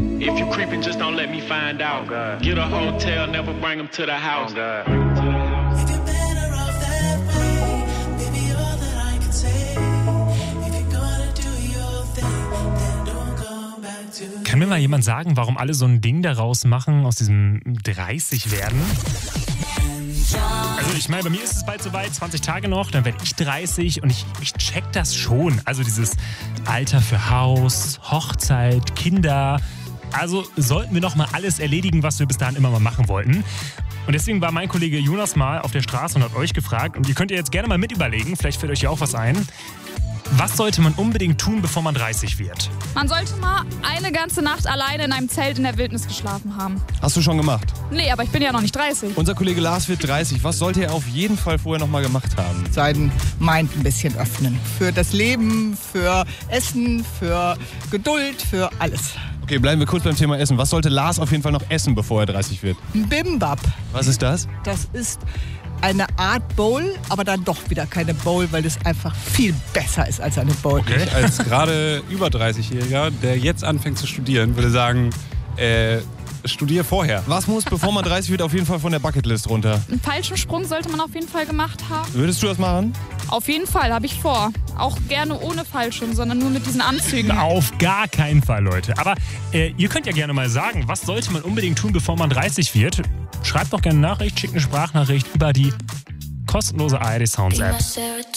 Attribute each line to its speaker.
Speaker 1: If you're creeping, just don't let me find out. Get a hotel, never bring them to the house.
Speaker 2: Kann mir mal jemand sagen, warum alle so ein Ding daraus machen, aus diesem 30 werden? Also ich meine, bei mir ist es bald soweit, 20 Tage noch, dann werde ich 30 und ich check das schon. Also dieses Alter für Haus, Hochzeit, Kinder. Also sollten wir noch mal alles erledigen, was wir bis dahin immer mal machen wollten. Und deswegen war mein Kollege Jonas mal auf der Straße und hat euch gefragt. Und ihr könnt jetzt gerne mal mit überlegen, vielleicht fällt euch ja auch was ein. Was sollte man unbedingt tun, bevor man 30 wird?
Speaker 3: Man sollte mal eine ganze Nacht alleine in einem Zelt in der Wildnis geschlafen haben.
Speaker 4: Hast du schon gemacht?
Speaker 3: Nee, aber ich bin ja noch nicht 30.
Speaker 4: Unser Kollege Lars wird 30. Was sollte er auf jeden Fall vorher noch mal gemacht haben?
Speaker 5: Seinen Mind ein bisschen öffnen. Für das Leben, für Essen, für Geduld, für alles.
Speaker 4: Okay, bleiben wir kurz beim Thema Essen. Was sollte Lars auf jeden Fall noch essen, bevor er 30 wird?
Speaker 5: Ein Bimbap.
Speaker 4: Was ist das?
Speaker 5: Das ist eine Art Bowl, aber dann doch wieder keine Bowl, weil es einfach viel besser ist als eine Bowl.
Speaker 4: Okay.
Speaker 6: Ich als gerade über 30-Jähriger, der jetzt anfängt zu studieren, würde sagen, studier vorher.
Speaker 4: Was muss, bevor man 30 wird, auf jeden Fall von der Bucketlist runter?
Speaker 3: Einen Fallschirmsprung sollte man auf jeden Fall gemacht haben.
Speaker 4: Würdest du das machen?
Speaker 3: Auf jeden Fall, habe ich vor. Auch gerne ohne Fallschirm, sondern nur mit diesen Anzügen.
Speaker 2: Auf gar keinen Fall, Leute. Aber ihr könnt ja gerne mal sagen, was sollte man unbedingt tun, bevor man 30 wird? Schreibt doch gerne eine Nachricht, schickt eine Sprachnachricht über die kostenlose ARD Sounds App.